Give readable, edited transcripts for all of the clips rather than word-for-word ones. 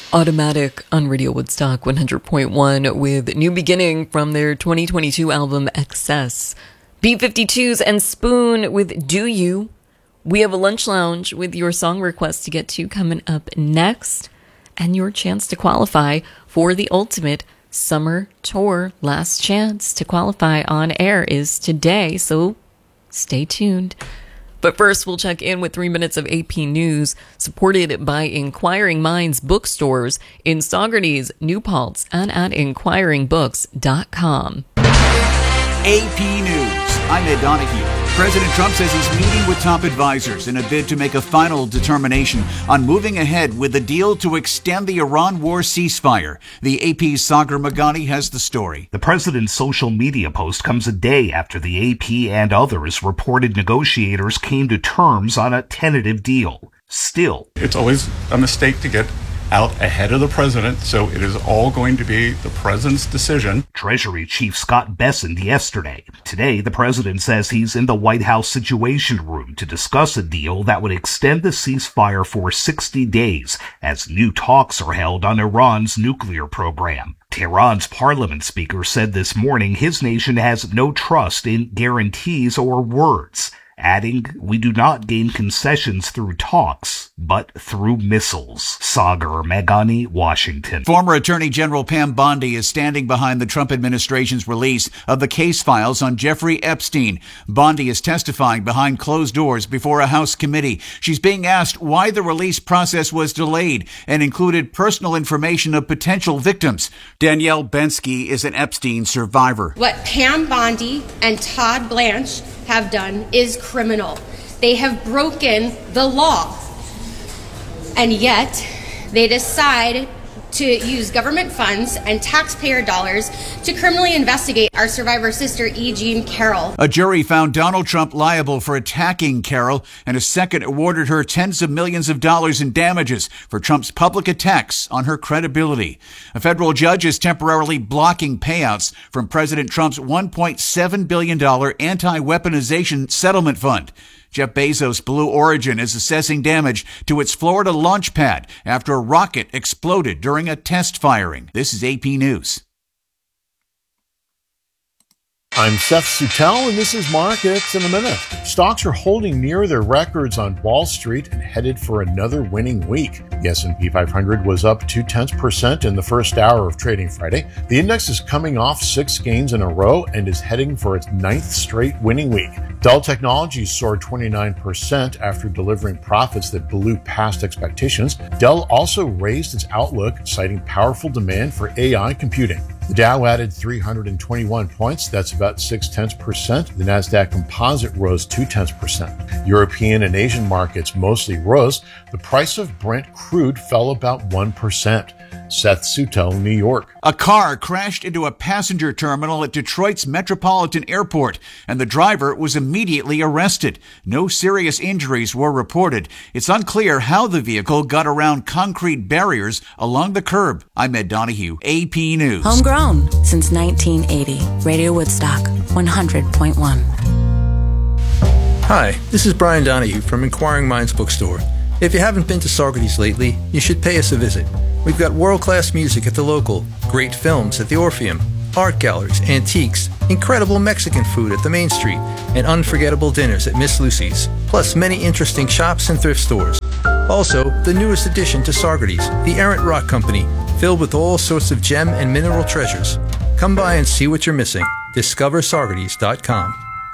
Automatic on Radio Woodstock 100.1 with New Beginning from their 2022 album Excess. B-52s and Spoon with Do You. We have a lunch lounge with your song requests to get to coming up next. And your chance to qualify for the ultimate summer tour. Last chance to qualify on air is today, so stay tuned. But first, we'll check in with 3 minutes of AP News, supported by Inquiring Minds bookstores in Saugerties, New Paltz, and at inquiringbooks.com. AP News. I'm Ed Donahue. President Trump says he's meeting with top advisors in a bid to make a final determination on moving ahead with a deal to extend the Iran war ceasefire. The AP's Sagar Meghani has the story. The president's social media post comes a day after the AP and others reported negotiators came to terms on a tentative deal. Still, it's always a mistake to get out ahead of the president, so it is all going to be the president's decision. Treasury Chief Scott Bessent yesterday. Today, the president says he's in the White House Situation Room to discuss a deal that would extend the ceasefire for 60 days as new talks are held on Iran's nuclear program. Tehran's parliament speaker said this morning his nation has no trust in guarantees or words, adding, "We do not gain concessions through talks, but through missiles." Sagar Meghani, Washington. Former Attorney General Pam Bondi is standing behind the Trump administration's release of the case files on Jeffrey Epstein. Bondi is testifying behind closed doors before a House committee. She's being asked why the release process was delayed and included personal information of potential victims. Danielle Bensky is an Epstein survivor. What Pam Bondi and Todd Blanche have done is criminal. They have broken the law. And yet, they decide to use government funds and taxpayer dollars to criminally investigate our survivor sister, E. Jean Carroll. A jury found Donald Trump liable for attacking Carroll, and a second awarded her tens of millions of dollars in damages for Trump's public attacks on her credibility. A federal judge is temporarily blocking payouts from President Trump's $1.7 billion anti-weaponization settlement fund. Jeff Bezos' Blue Origin is assessing damage to its Florida launch pad after a rocket exploded during a test firing. This is AP News. I'm Seth Suttel, and this is Markets in a Minute. Stocks are holding near their records on Wall Street and headed for another winning week. The S&P 500 was up 0.2% in the first hour of trading Friday. The index is coming off 6 gains in a row and is heading for its 9th straight winning week. Dell Technologies soared 29% after delivering profits that blew past expectations. Dell also raised its outlook, citing powerful demand for AI computing. The Dow added 321 points. That's about 0.6%. The Nasdaq Composite rose 0.2%. European and Asian markets mostly rose. The price of Brent crude fell about 1%. Seth Suttel, New York. A car crashed into a passenger terminal at Detroit's Metropolitan Airport, and the driver was immediately arrested. No serious injuries were reported. It's unclear how the vehicle got around concrete barriers along the curb. I'm Ed Donahue, AP News. Homegrown since 1980. Radio Woodstock 100.1. Hi, this is Brian Donahue from Inquiring Minds Bookstore. If you haven't been to Saugerties lately, you should pay us a visit. We've got world-class music at the Local, great films at the Orpheum, art galleries, antiques, incredible Mexican food at the Main Street, and unforgettable dinners at Miss Lucy's, plus many interesting shops and thrift stores. Also, the newest addition to Saugerties, the Errant Rock Company, filled with all sorts of gem and mineral treasures. Come by and see what you're missing. DiscoverSaugerties.com.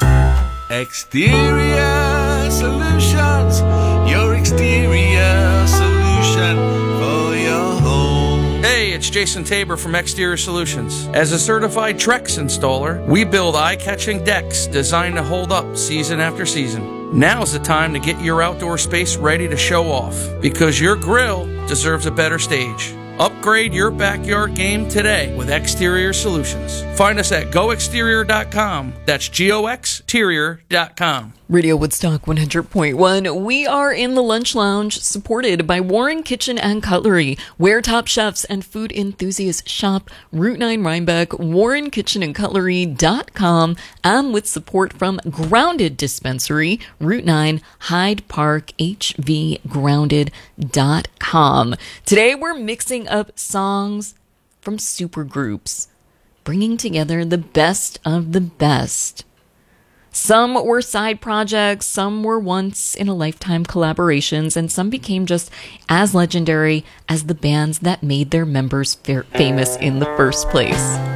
Exterior Solutions, your exterior solution for your home. Hey, it's Jason Tabor from Exterior Solutions. As a certified Trex installer, we build eye-catching decks designed to hold up season after season. Now's the time to get your outdoor space ready to show off, because your grill deserves a better stage. Upgrade your backyard game today with Exterior Solutions. Find us at goexterior.com. That's goexterior.com. Radio Woodstock 100.1. We are in the Lunch Lounge, supported by Warren Kitchen and Cutlery, where top chefs and food enthusiasts shop. Route 9 Rhinebeck, warrenkitchenandcutlery.com, and with support from Grounded Dispensary, Route 9 Hyde Park, hvgrounded.com. Today we're mixing picking up songs from supergroups, bringing together the best of the best. Some were side projects, some were once-in-a-lifetime collaborations, and some became just as legendary as the bands that made their members famous in the first place.